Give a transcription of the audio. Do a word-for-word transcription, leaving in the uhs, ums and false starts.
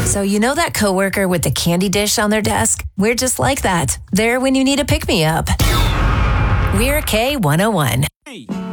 So you know that coworker with the candy dish on their desk? We're just like that. There when you need a pick-me-up. We're K one oh one. Hey.